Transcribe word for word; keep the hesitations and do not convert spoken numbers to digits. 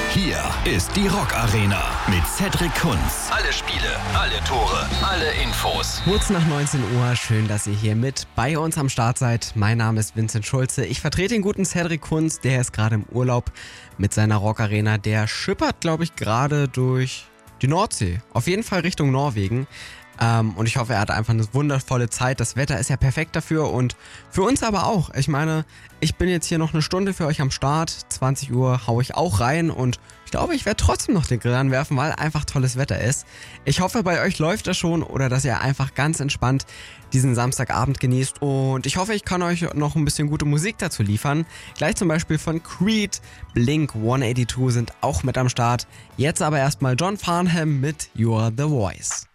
Hier ist die Rock Arena mit Cedric Kunz. Alle Spiele, alle Tore, alle Infos. Kurz nach neunzehn Uhr, schön, dass ihr hier mit bei uns am Start seid. Mein Name ist Vincent Schulze. Ich vertrete den guten Cedric Kunz, der ist gerade im Urlaub mit seiner Rock Arena. Der schippert, glaube ich, gerade durch die Nordsee. Auf jeden Fall Richtung Norwegen. Ähm, und ich hoffe, er hat einfach eine wundervolle Zeit. Das Wetter ist ja perfekt dafür und für uns aber auch. Ich meine, ich bin jetzt hier noch eine Stunde für euch am Start. zwanzig Uhr hau ich auch rein und ich glaube, ich werde trotzdem noch den Grill anwerfen, weil einfach tolles Wetter ist. Ich hoffe, bei euch läuft das schon oder dass ihr einfach ganz entspannt diesen Samstagabend genießt. Und ich hoffe, ich kann euch noch ein bisschen gute Musik dazu liefern. Gleich zum Beispiel von Creed, Blink hundertzweiundachtzig sind auch mit am Start. Jetzt aber erstmal John Farnham mit You're the Voice.